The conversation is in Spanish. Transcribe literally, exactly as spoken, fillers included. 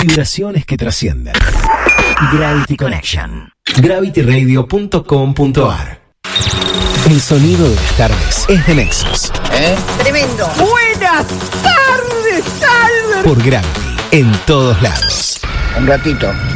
Vibraciones que trascienden. Gravity Connection. gravity radio punto com punto ar. El sonido de las tardes es de Nexus. ¿Eh? Tremendo. Buenas tardes, tardes. Por Gravity, en todos lados. Un ratito.